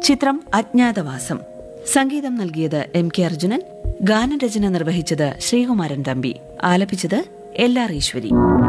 ചിത്രം അജ്ഞാതവാസം. സംഗീതം നൽകിയത് MK അർജുനൻ. ഗാനരചന നിർവഹിച്ചത് ശ്രീകുമാരൻ തമ്പി. ആലപിച്ചത് LR ഈശ്വരി.